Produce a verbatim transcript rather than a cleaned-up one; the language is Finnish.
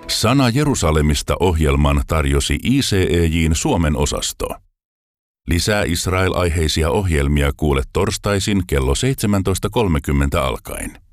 Sana Jerusalemista -ohjelman tarjosi I C E J:n Suomen osasto. Lisää Israel-aiheisia ohjelmia kuule torstaisin kello seitsemäntoista kolmekymmentä alkaen.